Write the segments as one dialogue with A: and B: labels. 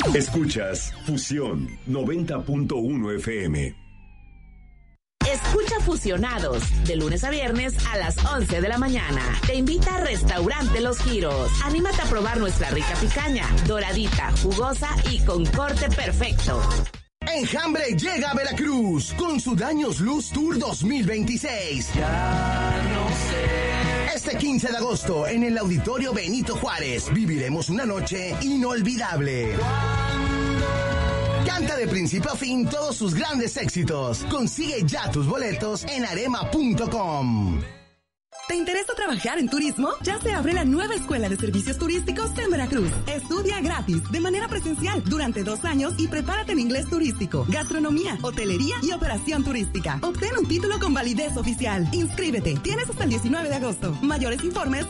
A: Escuchas Fusión 90.1 FM.
B: Escucha Fusionados, de lunes a viernes a las 11 de la mañana. Te invita a Restaurante Los Giros. Anímate a probar nuestra rica picaña, doradita, jugosa y con corte perfecto.
C: Enjambre llega a Veracruz con su Daños Luz Tour 2026.
D: Ya no sé.
C: Este 15 de agosto en el Auditorio Benito Juárez viviremos una noche inolvidable. Canta de principio a fin todos sus grandes éxitos. Consigue ya tus boletos en arema.com.
E: ¿Te interesa trabajar en turismo? Ya se abre la nueva Escuela de Servicios Turísticos en Veracruz. Estudia gratis, de manera presencial, durante 2 años y prepárate en inglés turístico, gastronomía, hotelería y operación turística. Obtén un título con validez oficial. Inscríbete. Tienes hasta el 19 de agosto. Mayores informes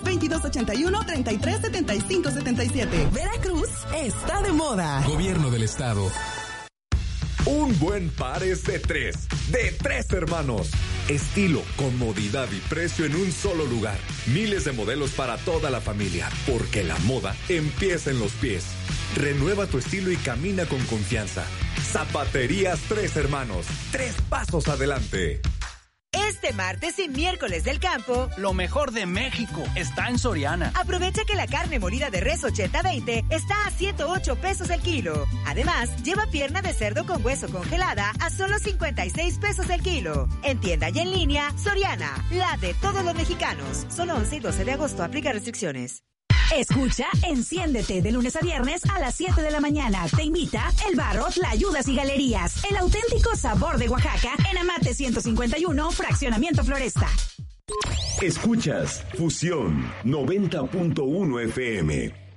E: 2281-337577. Veracruz está de moda.
F: Gobierno del Estado.
G: Un buen par es de 3 hermanos. Estilo, comodidad y precio en un solo lugar. Miles de modelos para toda la familia, porque la moda empieza en los pies. Renueva tu estilo y camina con confianza. Zapaterías 3 hermanos, 3 pasos adelante.
H: Este martes y miércoles del campo,
I: lo mejor de México está en Soriana.
H: Aprovecha que la carne molida de res 80-20 está a 108 pesos el kilo. Además, lleva pierna de cerdo con hueso congelada a solo 56 pesos el kilo. En tienda y en línea, Soriana, la de todos los mexicanos. Solo 11 y 12 de agosto, aplica restricciones.
J: Escucha Enciéndete de lunes a viernes a las 7 de la mañana. Te invita El Barro, Tlayudas y Galerías. El auténtico sabor de Oaxaca en Amate 151, Fraccionamiento Floresta.
A: Escuchas Fusión 90.1 FM.